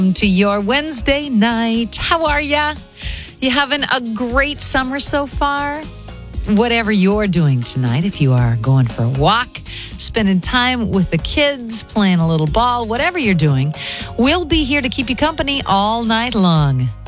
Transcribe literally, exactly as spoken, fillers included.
To your Wednesday night. How are ya? You having a great summer so far? Whatever you're doing tonight, if you are going for a walk, spending time with the kids, playing a little ball, whatever you're doing, we'll be here to keep you company all night long.